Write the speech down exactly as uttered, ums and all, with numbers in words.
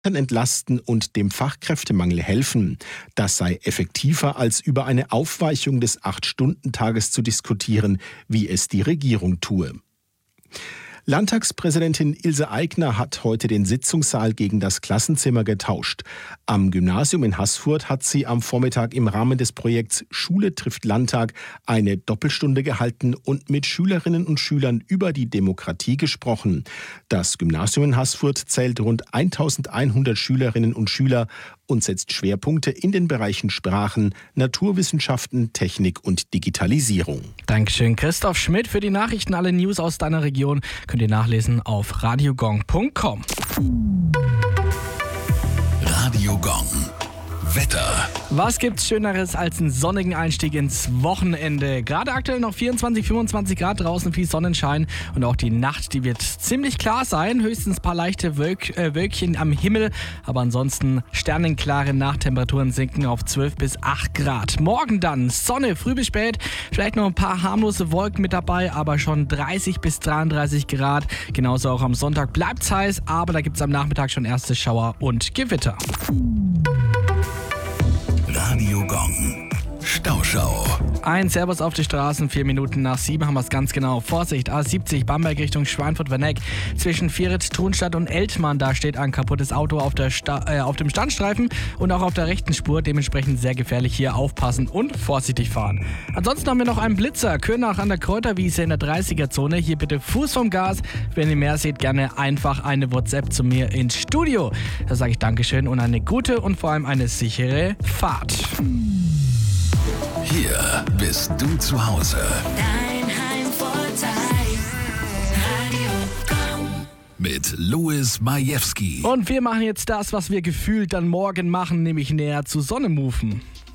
entlasten und dem Fachkräftemangel helfen. Das sei effektiver, als über eine Aufweichung des Acht-Stunden-Tages zu diskutieren, wie es die Regierung tue. Landtagspräsidentin Ilse Aigner hat heute den Sitzungssaal gegen das Klassenzimmer getauscht. Am Gymnasium in Haßfurt hat sie am Vormittag im Rahmen des Projekts Schule trifft Landtag eine Doppelstunde gehalten und mit Schülerinnen und Schülern über die Demokratie gesprochen. Das Gymnasium in Haßfurt zählt rund eintausendeinhundert Schülerinnen und Schüler und setzt Schwerpunkte in den Bereichen Sprachen, Naturwissenschaften, Technik und Digitalisierung. Dankeschön, Christoph Schmidt, für die Nachrichten. Alle News aus deiner Region könnt ihr nachlesen auf radiogong punkt com. Radio Gong. Wetter. Was gibt's Schöneres als einen sonnigen Einstieg ins Wochenende? Gerade aktuell noch vierundzwanzig, fünfundzwanzig Grad draußen, viel Sonnenschein und auch die Nacht, die wird ziemlich klar sein. Höchstens ein paar leichte Wölk, äh, Wölkchen am Himmel, aber ansonsten sternenklare Nachttemperaturen sinken auf zwölf bis acht Grad. Morgen dann Sonne, früh bis spät, vielleicht noch ein paar harmlose Wolken mit dabei, aber schon dreißig bis dreiunddreißig Grad. Genauso auch am Sonntag bleibt's heiß, aber da gibt's am Nachmittag schon erste Schauer und Gewitter. Radio Gong. Stauschau. Ein Servus auf die Straßen, vier Minuten nach sieben haben wir es ganz genau. Vorsicht, A siebzig, Bamberg Richtung Schweinfurt-Werneck. Zwischen Vieret, Thunstadt und Eltmann, da steht ein kaputtes Auto auf, der Sta- äh, auf dem Standstreifen und auch auf der rechten Spur. Dementsprechend sehr gefährlich, hier aufpassen und vorsichtig fahren. Ansonsten haben wir noch einen Blitzer, Könach an der Kräuterwiese in der dreißiger-Zone. Hier bitte Fuß vom Gas. Wenn ihr mehr seht, gerne einfach eine WhatsApp zu mir ins Studio. Da sage ich Dankeschön und eine gute und vor allem eine sichere Fahrt. Hier bist du zu Hause. Dein Heimvorteil. Radio Gong. Mit Louis Majewski. Und wir machen jetzt das, was wir gefühlt dann morgen machen, nämlich näher zu Sonne moven.